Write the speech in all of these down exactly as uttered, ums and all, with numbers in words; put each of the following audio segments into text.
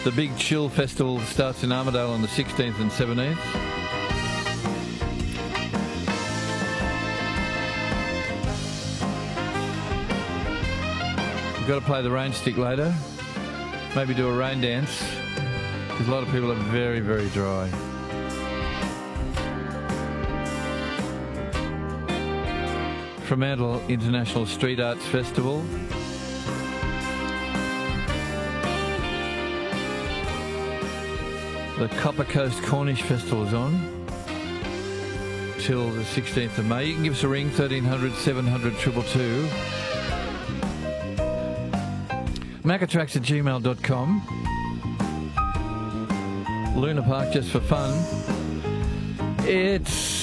The Big Chill Festival starts in Armidale on the sixteenth and seventeenth. We've got to play the rain stick later. Maybe do a rain dance, because a lot of people are very, very dry. Fremantle International Street Arts Festival. The Copper Coast Cornish Festival is on till the sixteenth of May. You can give us a ring, thirteen hundred, seven hundred, two two two. Macatrax at gmail dot com. Luna Park just for fun. It's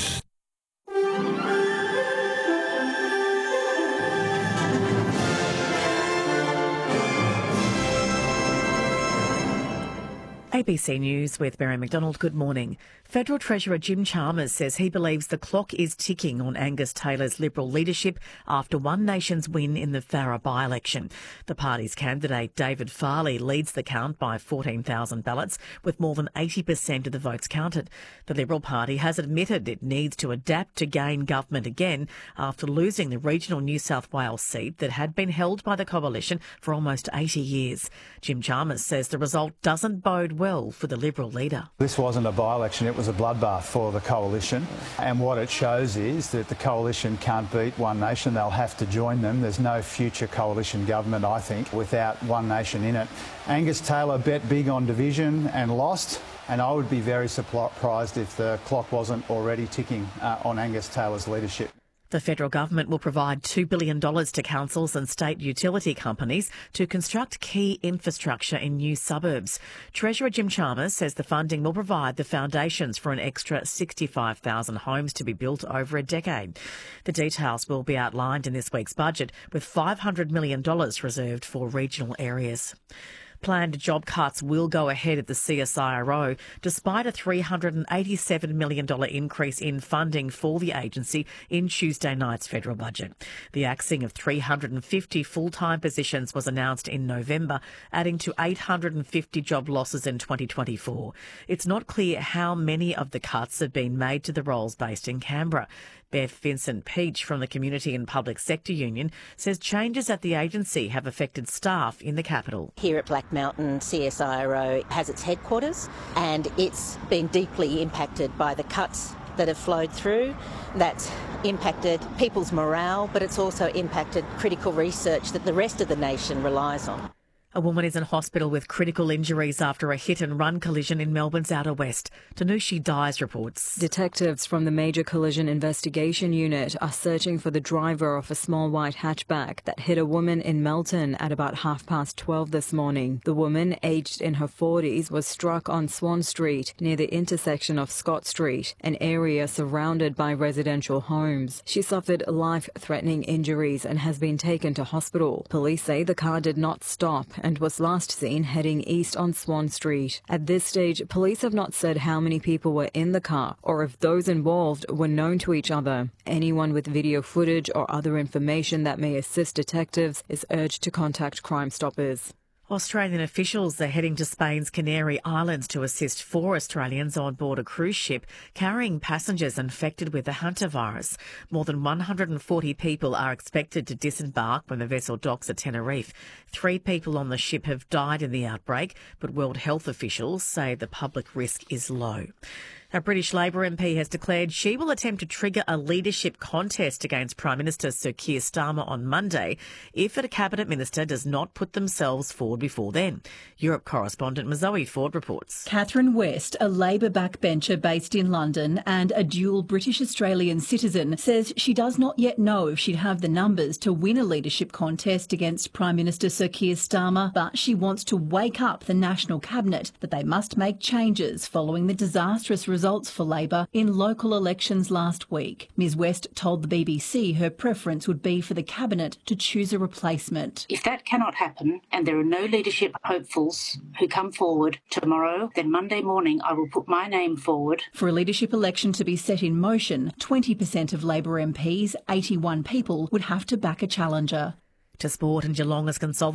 A B C News with Mary McDonald. Good morning. Federal Treasurer Jim Chalmers says he believes the clock is ticking on Angus Taylor's Liberal leadership after One Nation's win in the Farrer by-election. The party's candidate, David Farley, leads the count by fourteen thousand ballots, with more than eighty percent of the votes counted. The Liberal Party has admitted it needs to adapt to gain government again after losing the regional New South Wales seat that had been held by the coalition for almost eighty years. Jim Chalmers says the result doesn't bode well for the Liberal leader. This wasn't a by-election, it was a bloodbath for the coalition, and what it shows is that the coalition can't beat One Nation. They'll have to join them. There's no future coalition government, I think, without One Nation in it. Angus Taylor bet big on division and lost, and I would be very surprised if the clock wasn't already ticking uh, on Angus Taylor's leadership. The federal government will provide two billion dollars to councils and state utility companies to construct key infrastructure in new suburbs. Treasurer Jim Chalmers says the funding will provide the foundations for an extra sixty-five thousand homes to be built over a decade. The details will be outlined in this week's budget, with five hundred million dollars reserved for regional areas. Planned job cuts will go ahead at the C S I R O, despite a three hundred eighty-seven million dollars increase in funding for the agency in Tuesday night's federal budget. The axing of three hundred fifty full-time positions was announced in November, adding to eight hundred fifty job losses in twenty twenty-four. It's not clear how many of the cuts have been made to the roles based in Canberra. Beth Vincent-Peach from the Community and Public Sector Union says changes at the agency have affected staff in the capital. Here at Black Mountain, C S I R O has its headquarters, and it's been deeply impacted by the cuts that have flowed through. That's impacted people's morale, but it's also impacted critical research that the rest of the nation relies on. A woman is in hospital with critical injuries after a hit-and-run collision in Melbourne's Outer West. Tanushi Dyes reports. Detectives from the Major Collision Investigation Unit are searching for the driver of a small white hatchback that hit a woman in Melton at about half past twelve this morning. The woman, aged in her forties, was struck on Swan Street near the intersection of Scott Street, an area surrounded by residential homes. She suffered life-threatening injuries and has been taken to hospital. Police say the car did not stop and was last seen heading east on Swan Street. At this stage, police have not said how many people were in the car or if those involved were known to each other. Anyone with video footage or other information that may assist detectives is urged to contact Crime Stoppers. Australian officials are heading to Spain's Canary Islands to assist four Australians on board a cruise ship carrying passengers infected with the hantavirus. More than one hundred forty people are expected to disembark when the vessel docks at Tenerife. Three people on the ship have died in the outbreak, but World Health officials say the public risk is low. A British Labor M P has declared she will attempt to trigger a leadership contest against Prime Minister Sir Keir Starmer on Monday if a Cabinet Minister does not put themselves forward before then. Europe correspondent Mazoe Ford reports. Catherine West, a Labor backbencher based in London and a dual British-Australian citizen, says she does not yet know if she'd have the numbers to win a leadership contest against Prime Minister Sir Keir Starmer, but she wants to wake up the National Cabinet that they must make changes following the disastrous results results for Labor in local elections last week. Ms West told the B B C her preference would be for the Cabinet to choose a replacement. If that cannot happen and there are no leadership hopefuls who come forward tomorrow, then Monday morning I will put my name forward. For a leadership election to be set in motion, twenty percent of Labor M Ps, eighty-one people, would have to back a challenger. To sport, and Geelong has consulted